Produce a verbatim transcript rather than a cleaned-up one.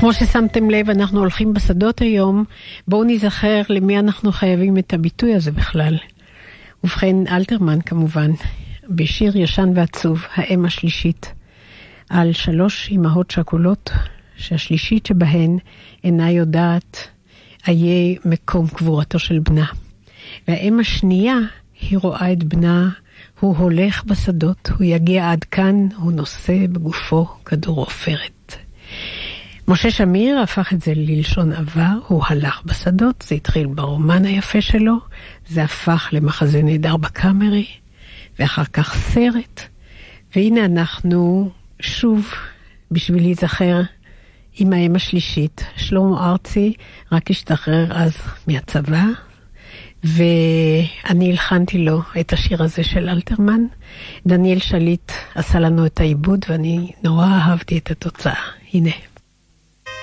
כמו ששמתם לב, אנחנו הולכים בשדות היום, בואו נזכר למי אנחנו חייבים את הביטוי הזה בכלל. ובכן, אלתרמן כמובן, בשיר ישן ועצוב, האם השלישית, על שלוש אמהות שכולות, שהשלישית שבהן אינה יודעת איה מקום קבורתו של בנה. והאם השנייה, היא רואה את בנה, הוא הולך בשדות, הוא יגיע עד כאן, הוא נושא בגופו כדור עופרת. משה שמיר הפך את זה ללשון עבר, הוא הלך בשדות, זה התחיל ברומן היפה שלו, זה הפך למחזה נהדר בקאמרי, ואחר כך סרט, והנה אנחנו שוב, בשביל להיזכר עם האם השלישית, שלמה ארצי רק השתחרר אז מהצבא, ואני הלחנתי לו את השיר הזה של אלתרמן, דניאל שליט עשה לנו את העיבוד, ואני נורא אהבתי את התוצאה, הנה.